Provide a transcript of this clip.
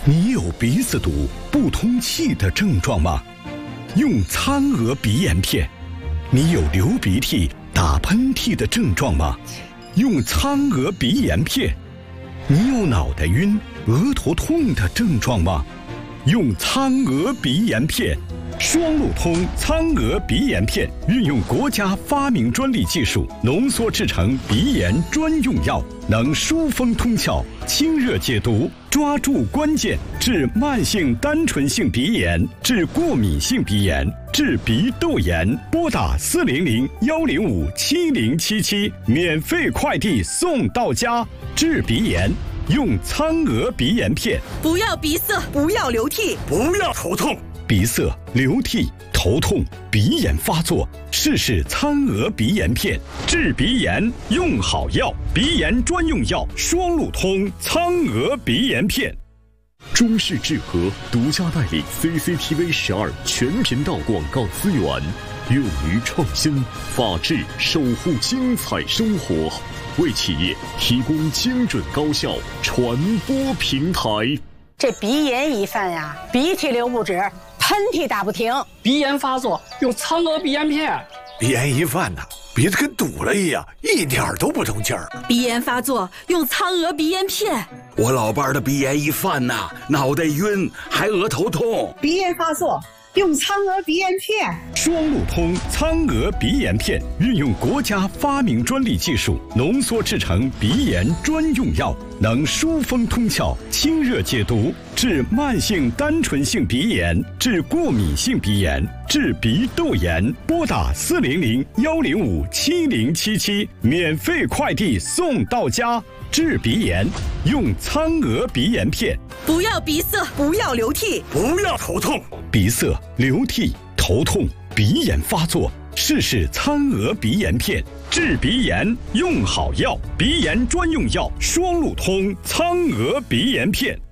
你有鼻子堵、不通气的症状吗？用苍鹅鼻炎片。你有流鼻涕、打喷嚏的症状吗？用苍鹅鼻炎片。你有脑袋晕、额头痛的症状吗？用苍鹅鼻炎片。双路通苍鹅鼻炎片运用国家发明专利技术浓缩制成鼻炎专用药，能疏风通窍、清热解毒，抓住关键，治慢性单纯性鼻炎，治过敏性鼻炎，治鼻窦炎。拨打400-105-7077，免费快递送到家。治鼻炎用苍鹅鼻炎片。 不要鼻塞， 不要流涕， 不要头痛。 鼻塞、流涕、头痛、鼻炎发作，试试苍鹅鼻炎片。治鼻炎用好药，鼻炎专用药双路通苍鹅鼻炎片。 中视智和独家代理 CCTV 12全频道广告资源，勇于创新，法治守护精彩生活，为企业提供精准高效传播平台。 这鼻炎一犯呀，鼻涕流不止，喷嚏打不停。 鼻炎发作用苍鹅鼻炎片。 鼻炎一犯呐，鼻子跟堵了一样，一点都不通气儿。 鼻炎发作用苍鹅鼻炎片。 我老伴儿的鼻炎一犯呐，脑袋晕，还额头痛。 鼻炎发作用苍鹅鼻炎片。 双路通苍鹅鼻炎片运用国家发明专利技术浓缩制成鼻炎专用药，能疏风通窍、清热解毒，治慢性单纯性鼻炎，治过敏性鼻炎，治鼻窦炎。拨打400-105-7077，免费快递送到家。治鼻炎用苍鹅鼻炎片。 不要鼻塞， 不要流涕， 不要头痛。 鼻塞、流涕、头痛、鼻炎发作，试试苍鹅鼻炎片。治鼻炎用好药，鼻炎专用药双路通苍鹅鼻炎片。